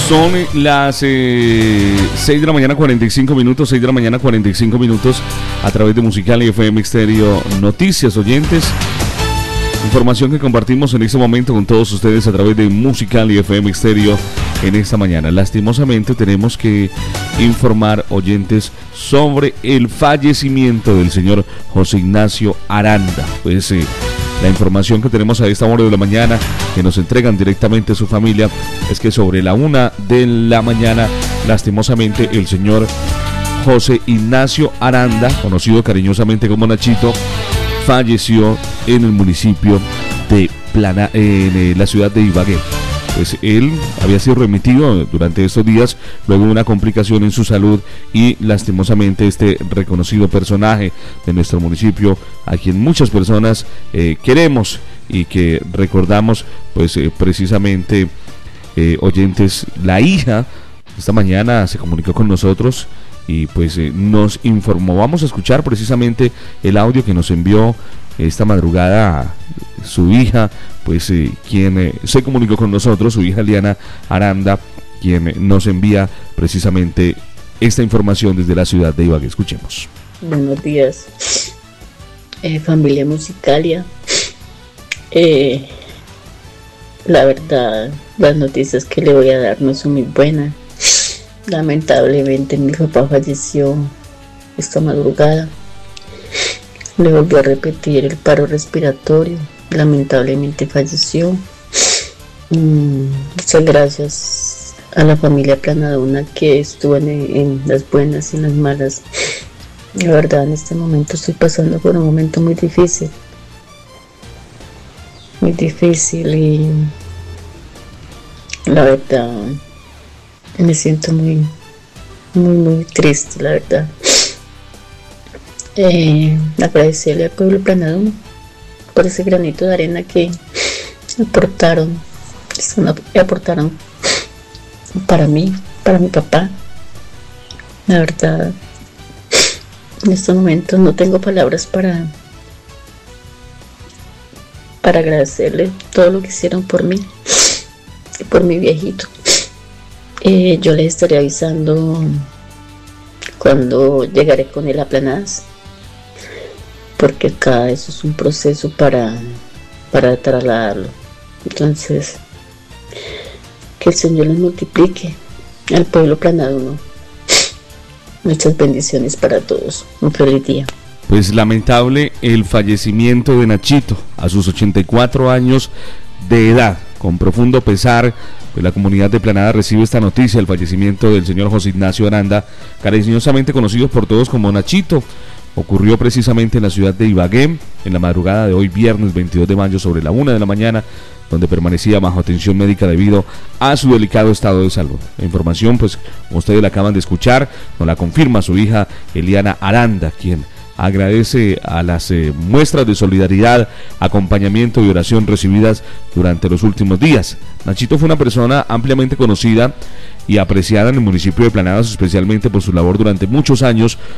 Son las 6 de la mañana 45 minutos, 6 de la mañana 45 minutos a través de Musical y FM Exterior. Noticias, oyentes. Información que compartimos en este momento con todos ustedes a través de Musical y FM Exterior en esta mañana. Lastimosamente tenemos que informar, oyentes, sobre el fallecimiento del señor José Ignacio Aranda. Pues la información que tenemos a esta hora de la mañana, que nos entregan directamente a su familia, es que sobre la 1 de la mañana, lastimosamente, el señor José Ignacio Aranda, conocido cariñosamente como Nachito, falleció en el municipio de en la ciudad de Ibagué. Pues él había sido remitido durante estos días luego de una complicación en su salud, y lastimosamente este reconocido personaje de nuestro municipio, a quien muchas personas queremos y que recordamos, pues precisamente, oyentes, la hija esta mañana se comunicó con nosotros y pues nos informó. Vamos a escuchar precisamente el audio que nos envió esta madrugada su hija, pues quien se comunicó con nosotros, su hija Liana Aranda, quien nos envía precisamente esta información desde la ciudad de Ibagué. Escuchemos. Buenos días, familia Musicalia. La verdad, las noticias que le voy a dar no son muy buenas. Lamentablemente mi papá falleció esta madrugada. Le volvió a repetir el paro respiratorio. Lamentablemente falleció. Muchas gracias a la familia Planadona, que estuvo en las buenas y en las malas. La verdad, en este momento estoy pasando por un momento muy difícil. Muy difícil, y la verdad me siento muy triste, la verdad. Agradecerle al pueblo Planadón por ese granito de arena que aportaron para mí, para mi papá. La verdad, en estos momentos no tengo palabras para agradecerle todo lo que hicieron por mí y por mi viejito. Yo les estaré avisando cuando llegaré con él a Planadas, porque acá eso es un proceso para trasladarlo. Entonces, que el Señor les multiplique al pueblo planadino. Muchas bendiciones para todos. Un feliz día. Pues lamentable el fallecimiento de Nachito a sus 84 años de edad. Con profundo pesar, pues la comunidad de Planada recibe esta noticia, el fallecimiento del señor José Ignacio Aranda, cariñosamente conocido por todos como Nachito. Ocurrió precisamente en la ciudad de Ibagué, en la madrugada de hoy, viernes 22 de mayo, sobre la 1 de la mañana, donde permanecía bajo atención médica debido a su delicado estado de salud. La información, pues, como ustedes la acaban de escuchar, nos la confirma su hija Eliana Aranda, quien agradece a las muestras de solidaridad, acompañamiento y oración recibidas durante los últimos días. Nachito fue una persona ampliamente conocida y apreciada en el municipio de Planadas, especialmente por su labor durante muchos años